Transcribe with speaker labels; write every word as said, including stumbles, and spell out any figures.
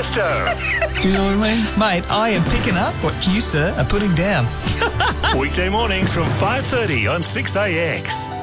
Speaker 1: Presto.
Speaker 2: Do you know what I mean?
Speaker 3: Mate, I am picking up what you, sir, are putting down.
Speaker 1: Weekday mornings from five thirty on six A X.